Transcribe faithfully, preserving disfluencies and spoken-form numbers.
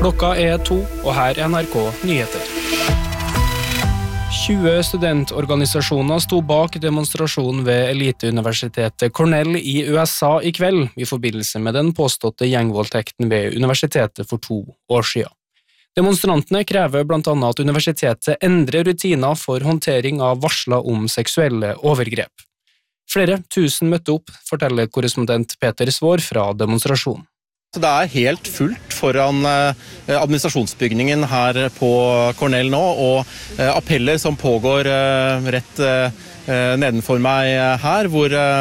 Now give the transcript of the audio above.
Klokka er to, og her er N R K Nyheter. tjue studentorganisasjoner sto bak demonstrasjonen ved eliteuniversitetet Cornell i U S A i kveld i forbindelse med den påståtte gjengvoldtekten ved universitetet for to år siden. Demonstrantene krever blant annet at universitetet endrer rutiner for håndtering av varsler om seksuelle overgrep. Flere tusen møtte opp, forteller korrespondent Peter Svår fra demonstrasjonen. Det er helt fullt foran administrasjonsbygningen her på Cornell nå, og appeller som pågår rett nedenfor meg her, hvor